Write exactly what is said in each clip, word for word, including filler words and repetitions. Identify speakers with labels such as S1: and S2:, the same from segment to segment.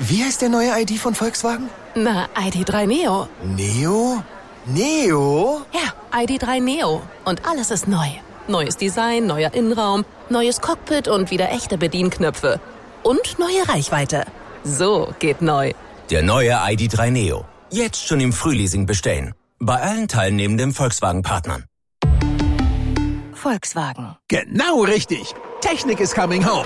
S1: Wie heißt der neue I D von Volkswagen?
S2: Na, I D drei Neo.
S1: Neo? Neo?
S2: Ja, I D drei Neo. Und alles ist neu. Neues Design, neuer Innenraum, neues Cockpit und wieder echte Bedienknöpfe. Und neue Reichweite. So geht neu.
S3: Der neue I D drei Neo. Jetzt schon im Frühleasing bestellen. Bei allen teilnehmenden Volkswagen-Partnern.
S2: Volkswagen.
S4: Genau richtig. Technik is coming home.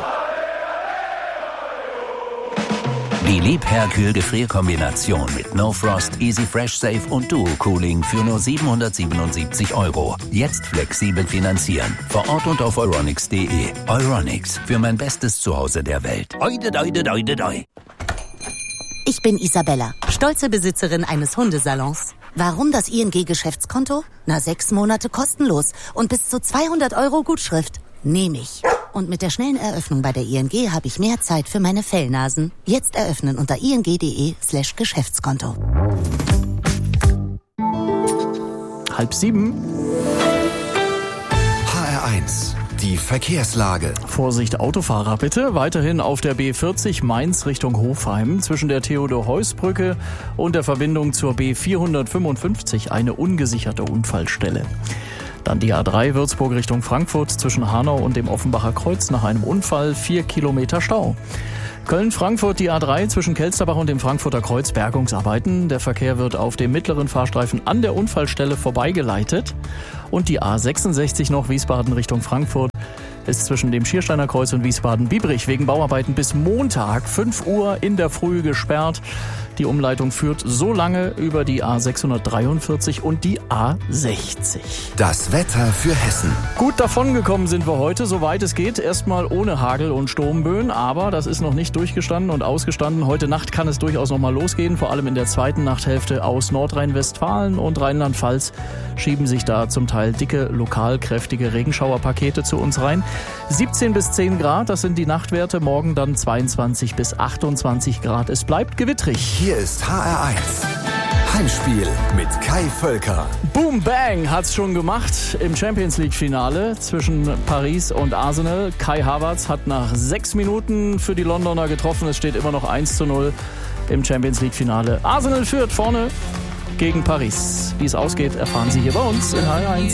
S5: Die Liebherr-Kühl-Gefrier-Kombination mit No Frost, Easy Fresh Safe und Duo Cooling für nur siebenhundertsiebenundsiebzig Euro. Jetzt flexibel finanzieren. Vor Ort und auf euronics punkt de. Euronics, für mein bestes Zuhause der Welt. Oide, oide, oide, oide.
S6: Ich bin Isabella, stolze Besitzerin eines Hundesalons. Warum das I N G-Geschäftskonto? Na, sechs Monate kostenlos und bis zu zweihundert Euro Gutschrift. Nehme ich. Und mit der schnellen Eröffnung bei der I N G habe ich mehr Zeit für meine Fellnasen. Jetzt eröffnen unter ing.de slash Geschäftskonto.
S7: Halb sieben.
S1: H R eins. Die Verkehrslage.
S7: Vorsicht Autofahrer bitte. Weiterhin auf der B vierzig Mainz Richtung Hofheim zwischen der Theodor-Heuss-Brücke und der Verbindung zur B vierhundertfünfundfünfzig eine ungesicherte Unfallstelle. Dann die A drei Würzburg Richtung Frankfurt zwischen Hanau und dem Offenbacher Kreuz nach einem Unfall vier Kilometer Stau. Köln-Frankfurt die A drei zwischen Kelsterbach und dem Frankfurter Kreuz Bergungsarbeiten. Der Verkehr wird auf dem mittleren Fahrstreifen an der Unfallstelle vorbeigeleitet. Und die A sechsundsechzig noch Wiesbaden Richtung Frankfurt ist zwischen dem Schiersteiner Kreuz und Wiesbaden-Biebrich wegen Bauarbeiten bis Montag fünf Uhr in der Früh gesperrt. Die Umleitung führt so lange über die A sechshundertdreiundvierzig und die A sechzig.
S1: Das Wetter für Hessen.
S7: Gut davongekommen sind wir heute, soweit es geht. Erstmal ohne Hagel und Sturmböen, aber das ist noch nicht durchgestanden und ausgestanden. Heute Nacht kann es durchaus noch mal losgehen, vor allem in der zweiten Nachthälfte aus Nordrhein-Westfalen und Rheinland-Pfalz schieben sich da zum Teil dicke, lokal kräftige Regenschauerpakete zu uns rein. siebzehn bis zehn Grad, das sind die Nachtwerte, morgen dann zweiundzwanzig bis achtundzwanzig Grad. Es bleibt gewittrig.
S1: Hier ist H R eins. Heimspiel mit Kai Völker.
S7: Boom Bang hat's schon gemacht im Champions-League-Finale zwischen Paris und Arsenal. Kai Havertz hat nach sechs Minuten für die Londoner getroffen. Es steht immer noch eins zu null im Champions-League-Finale. Arsenal führt vorne gegen Paris. Wie es ausgeht, erfahren Sie hier bei uns in H R eins.